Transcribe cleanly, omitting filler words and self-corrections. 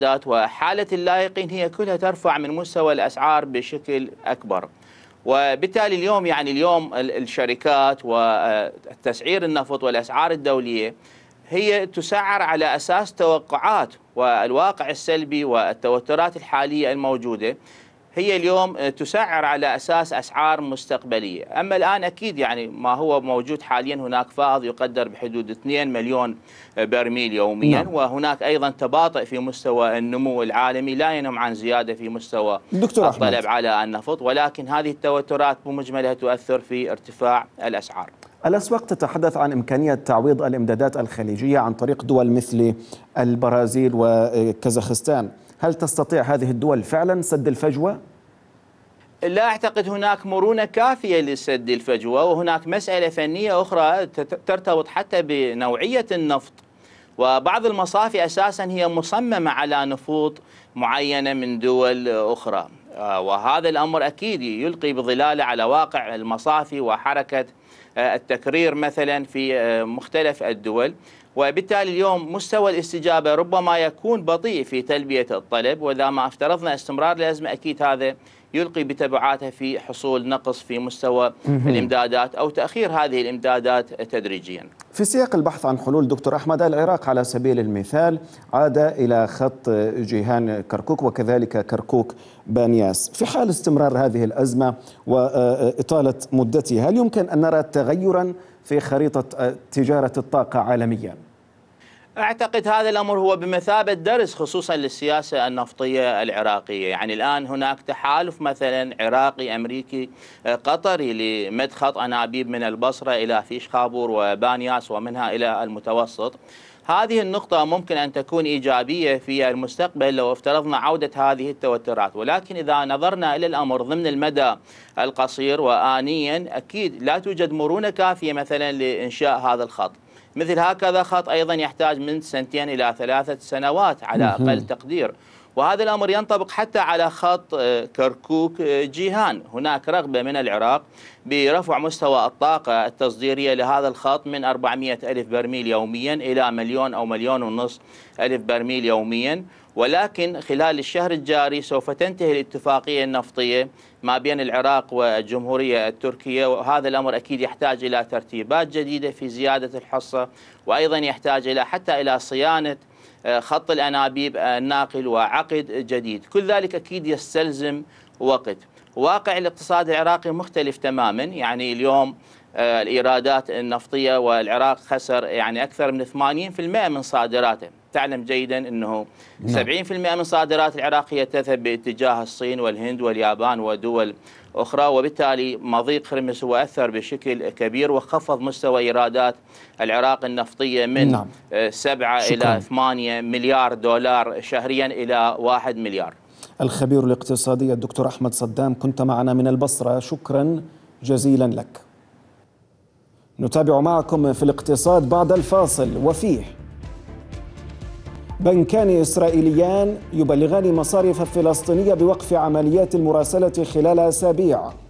وحالة اللايقين هي كلها ترفع من مستوى الأسعار بشكل أكبر. وبالتالي اليوم اليوم الشركات وتسعير النفط والأسعار الدولية هي تسعر على أساس توقعات، والواقع السلبي والتوترات الحالية الموجودة هي اليوم تسعر على أساس أسعار مستقبلية. أما الآن أكيد ما هو موجود حاليا هناك فائض يقدر بحدود 2 مليون برميل يوميا. نعم. وهناك أيضا تباطؤ في مستوى النمو العالمي لا ينم عن زيادة في مستوى الطلب على النفط، ولكن هذه التوترات بمجملها تؤثر في ارتفاع الأسعار. الأسواق تتحدث عن إمكانية تعويض الإمدادات الخليجية عن طريق دول مثل البرازيل وكازاخستان. هل تستطيع هذه الدول فعلا سد الفجوة؟ لا أعتقد هناك مرونة كافية لسد الفجوة، وهناك مسألة فنية أخرى ترتبط حتى بنوعية النفط. وبعض المصافي أساسا هي مصممة على نفوط معينة من دول أخرى، وهذا الأمر أكيد يلقي بظلاله على واقع المصافي وحركة التكرير مثلا في مختلف الدول. وبالتالي اليوم مستوى الاستجابة ربما يكون بطيء في تلبية الطلب، وإذا ما افترضنا استمرار الأزمة أكيد هذا يلقي بتبعاته في حصول نقص في مستوى الإمدادات أو تأخير هذه الإمدادات تدريجيا. في سياق البحث عن حلول دكتور أحمد، العراق على سبيل المثال عاد إلى خط جيهان كركوك وكذلك كركوك بانياس. في حال استمرار هذه الأزمة وإطالة مدتها، هل يمكن أن نرى تغيرا في خريطة تجارة الطاقة عالميا؟ أعتقد هذا الأمر هو بمثابة درس خصوصا للسياسة النفطية العراقية. الآن هناك تحالف مثلا عراقي أمريكي قطري لمد خط أنابيب من البصرة إلى فيش خابور وبانياس ومنها إلى المتوسط. هذه النقطة ممكن أن تكون إيجابية في المستقبل لو افترضنا عودة هذه التوترات، ولكن إذا نظرنا إلى الأمر ضمن المدى القصير وآنيا أكيد لا توجد مرونة كافية مثلا لإنشاء هذا الخط. مثل هكذا خط أيضا يحتاج من 2 إلى 3 سنوات على أقل تقدير، وهذا الأمر ينطبق حتى على خط كركوك جيهان. هناك رغبة من العراق برفع مستوى الطاقة التصديرية لهذا الخط من 400 ألف برميل يوميا إلى 1 أو 1.5 مليون ألف برميل يوميا. ولكن خلال الشهر الجاري سوف تنتهي الاتفاقية النفطية ما بين العراق والجمهورية التركية، وهذا الأمر أكيد يحتاج إلى ترتيبات جديدة في زيادة الحصة، وأيضا يحتاج حتى إلى صيانة خط الأنابيب الناقل وعقد جديد. كل ذلك أكيد يستلزم وقت. واقع الاقتصاد العراقي مختلف تماما. اليوم الإيرادات النفطية والعراق خسر أكثر من 80% من صادراته. تعلم جيدا أنه 70% من صادرات العراقية تذهب باتجاه الصين والهند واليابان ودول أخرى، وبالتالي مضيق هرمز هو أثر بشكل كبير وخفض مستوى إيرادات العراق النفطية من 7 إلى 8 مليار دولار شهريا إلى 1 مليار. الخبير الاقتصادي الدكتور أحمد صدام كنت معنا من البصرة، شكرا جزيلا لك. نتابع معكم في الاقتصاد بعد الفاصل. وفيه بنكان إسرائيليان يبلغان مصارف فلسطينية بوقف عمليات المراسلة خلال أسابيع.